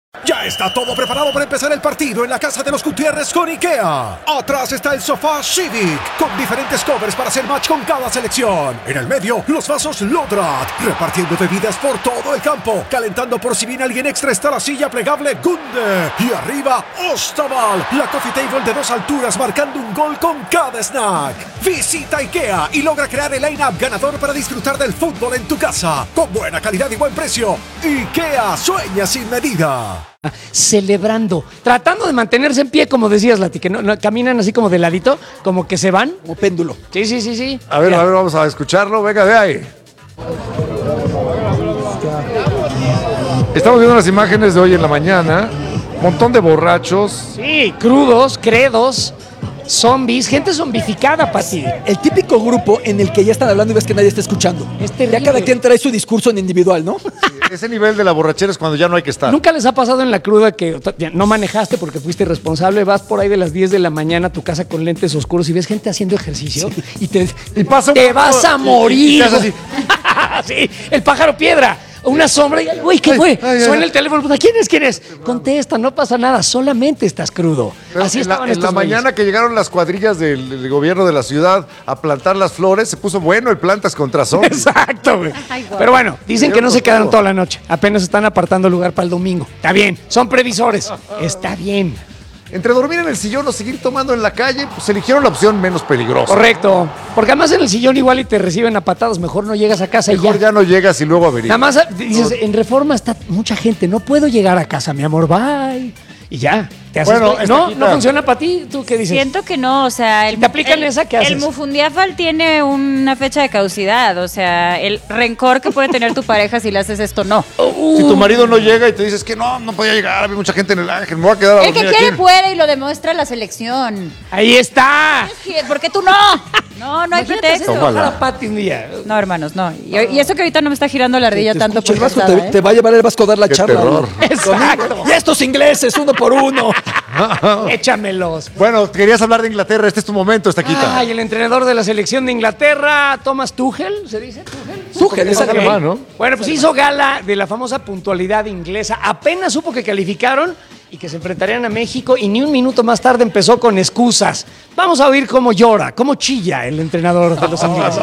Ya está todo preparado para empezar el partido en la casa de los Gutiérrez con IKEA. Atrás está el sofá Civic, con diferentes covers para hacer match con cada selección. En el medio, los vasos Lodrat, repartiendo bebidas por todo el campo. Calentando por si viene alguien extra está la silla plegable Gunde. Y arriba, Ostaval, la coffee table de 2 alturas marcando un gol con cada snack. Visita IKEA y logra crear el line-up ganador para disfrutar del fútbol en tu casa. Con buena calidad y buen precio. IKEA sueña sin medida. Celebrando, tratando de mantenerse en pie, como decías, Lati, que no caminan así como de ladito, como que se van. Como péndulo. Sí. A ver, vamos a escucharlo. Venga, de ahí. Estamos viendo las imágenes de hoy en la mañana. Montón de borrachos. Sí, crudos, credos, zombies, gente zombificada, Pati. El típico grupo en el que ya están hablando y ves que nadie está escuchando. Es terrible. Ya cada quien trae su discurso en individual, ¿no? Ese nivel de la borrachera es cuando ya no hay que estar. ¿Nunca les ha pasado en la cruda que no manejaste porque fuiste irresponsable? Vas por ahí de las 10 de la mañana a tu casa con lentes oscuros y ves gente haciendo ejercicio y pasa te vas a morir. y te haces así. Sí, el pájaro piedra. Una sombra y, güey, ¿qué fue? Suena el teléfono. ¿Quién es? Contesta, no pasa nada, solamente estás crudo. Pero así estaban en estos la güeyes. mañana que llegaron las cuadrillas del gobierno de la ciudad a plantar las flores, se puso bueno el plantas contra zombies. Exacto, güey. Pero bueno, dicen que no se quedaron toda la noche. Apenas están apartando lugar para el domingo. Está bien, son previsores. Está bien. Entre dormir en el sillón o seguir tomando en la calle, pues eligieron la opción menos peligrosa. Correcto. Porque además en el sillón igual y te reciben a patadas. Mejor no llegas a casa Mejor y ya. ya no llegas y luego averiguas. Nada más dices, en Reforma está mucha gente. No puedo llegar a casa, mi amor. Bye. Y ya. Te haces Bueno, no funciona para ti. ¿Tú qué dices? Siento que no, o sea... ¿Te aplican esa? ¿Qué haces? El Mufundiafal tiene una fecha de caducidad, o sea, el rencor que puede tener tu pareja si le haces esto, no. Si tu marido no llega y te dices que no podía llegar, había mucha gente en el Ángel, me voy a quedar a El que dormir quiere aquí. puede y lo demuestra la selección. Ahí está. ¿Por qué tú no? No hay Imagínate pretexto. hacerle bajar a Pati un día. No, hermanos, no. Y eso que ahorita no me está girando la ardilla Te tanto escucha el por Vasco, cansada, te va a llevar el Vasco a dar la Qué charla. terror. ¿no? Exacto. Y estos ingleses, 1 por 1. Échamelos. Bueno, querías hablar de Inglaterra, este es tu momento, Estaquita. Ay, el entrenador de la selección de Inglaterra, Thomas Tuchel, ¿se dice Tuchel? Tuchel, es Ok. alemán, ¿no? Bueno, pues hizo gala de la famosa puntualidad inglesa. Apenas supo que calificaron y que se enfrentarían a México y ni un minuto más tarde empezó con excusas. Vamos a oír cómo llora, cómo chilla el entrenador de los ingleses.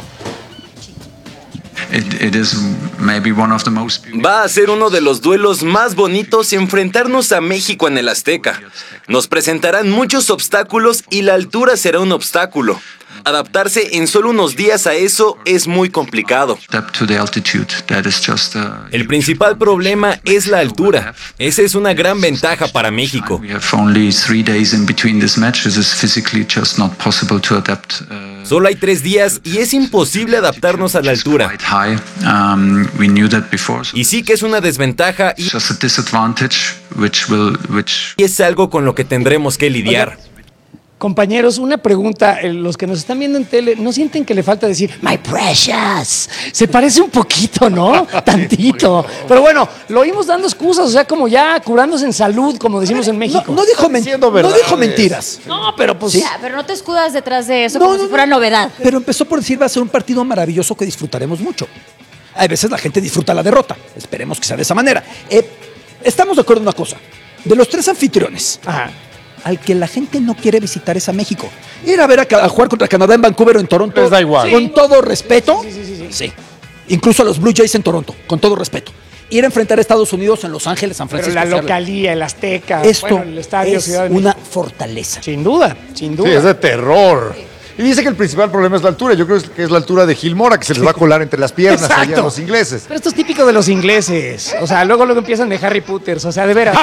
It is maybe one of the most beautiful. Va a ser uno de los duelos más bonitos enfrentarnos a México en el Azteca. Nos presentarán muchos obstáculos y la altura será un obstáculo. Adaptarse en solo unos días a eso es muy complicado. Step to the altitude. That is just El principal problema es la altura. Esa es una gran ventaja para México. We have only 3 days in between this match. This is physically just not possible to adapt. Solo hay 3 días y es imposible adaptarnos a la altura. Quite high. We knew that before. So Y sí que es una desventaja y it's just a disadvantage which es algo con lo que tendremos que lidiar. Compañeros, una pregunta. Los que nos están viendo en tele, ¿no sienten que le falta decir my precious? Se parece un poquito, ¿no? Tantito. Pero bueno, lo oímos dando excusas, o sea, como ya curándose en salud, como decimos en México. No dijo diciendo no dijo verdades. mentiras. No, pero pues... Ya, pero no te escudas detrás de eso como si fuera novedad. Pero empezó por decir va a ser un partido maravilloso que disfrutaremos mucho. Hay veces la gente disfruta la derrota. Esperemos que sea de esa manera. Estamos de acuerdo en una cosa. De los 3 anfitriones, Ajá. al que la gente no quiere visitar es a México. Ir a ver a jugar contra Canadá en Vancouver o en Toronto. Les da igual. Con todo respeto. Sí. Incluso a los Blue Jays en Toronto, con todo respeto. Ir a enfrentar a Estados Unidos en Los Ángeles, San Pero Francisco. la Seattle. localía, el Azteca, Esto bueno, el estadio es Ciudad de México. una fortaleza. Sin duda, sin duda. Sí, es de terror. Y dice que el principal problema es la altura. Yo creo que es la altura de Gilmora, que se les va a colar entre las piernas allá a Exacto. los ingleses. Pero esto es típico de los ingleses. O sea, luego empiezan de Harry Potter. O sea, de veras.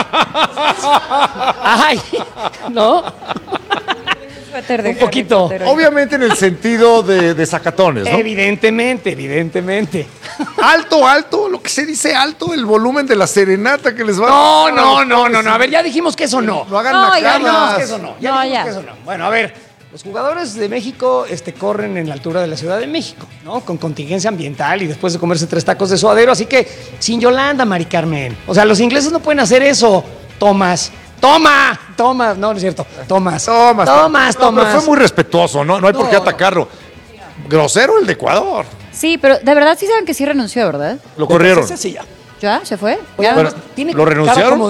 Ay, ¿no? Un poquito. Obviamente en el sentido de sacatones, ¿no? Evidentemente. Alto, lo que se dice alto, el volumen de la serenata que les va No. a... A ver, ya dijimos que eso no. No hagan No, ya nacadas. no. Que eso no. Ya No, dijimos ya. que eso no. Bueno, a ver. Los jugadores de México corren en la altura de la Ciudad de México, ¿no? Con contingencia ambiental y después de comerse 3 tacos de suadero. Así que, sin Yolanda, Mari Carmen. O sea, los ingleses no pueden hacer eso. Tomás. No es cierto. Tomás. No, pero fue muy respetuoso, ¿no? No hay por qué atacarlo. Grosero el de Ecuador. Sí, pero de verdad sí saben que sí renunció, ¿verdad? Lo corrieron. Esa sí ya. ¿Ya? ¿Se fue? Oye, ¿Ya? Bueno, tiene ¿lo cara renunciaron? como